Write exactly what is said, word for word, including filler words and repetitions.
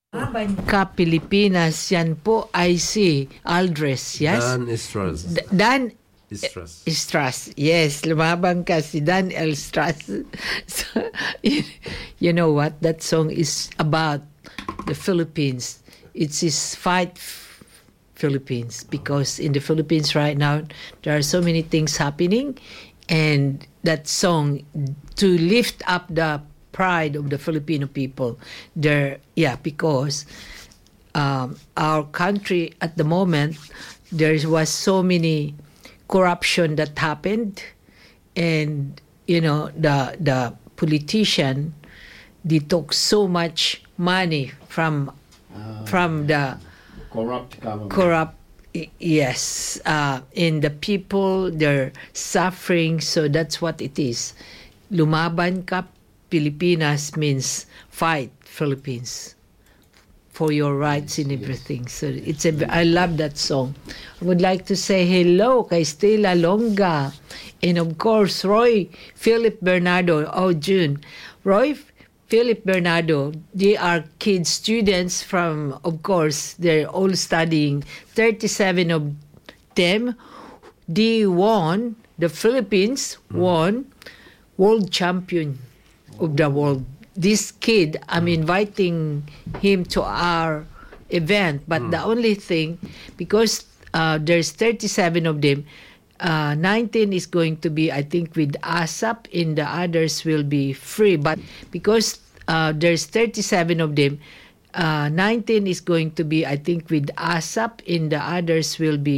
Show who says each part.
Speaker 1: Ka Pilipinas, yan po ay si Aldres, yes?
Speaker 2: Dan Istras.
Speaker 1: D- Dan
Speaker 2: Istras.
Speaker 1: Istras, yes. Lumabang ka si Dan Elstras. So, you, you know what? That song is about the Philippines. It's his fight f- Philippines, because in the Philippines right now, there are so many things happening, and that song, to lift up the pride of the Filipino people, there, yeah, because um, our country at the moment, there was so many corruption that happened, and you know the the politician, they took so much money from
Speaker 3: Uh,
Speaker 1: from the
Speaker 3: corrupt government.
Speaker 1: corrupt y- yes uh, in the people, they're suffering. So that's what it is. Lumaban ka Pilipinas means fight Philippines for your rights and everything. So it's a I love that song. I would like to say hello kay Stella Longa, and of course Roy Philip Bernardo. Oh, June. Roy Philip Bernardo, they are kids, students from, of course, they're all studying. thirty-seven of them, they won, the Philippines won world champion of the world. This kid, I'm inviting him to our event, but the only thing, because uh, there's thirty-seven of them, uh, nineteen is going to be, I think, with ASAP, and the others will be free. But because uh, there's thirty-seven of them, uh, nineteen is going to be, I think, with ASAP, and the others will be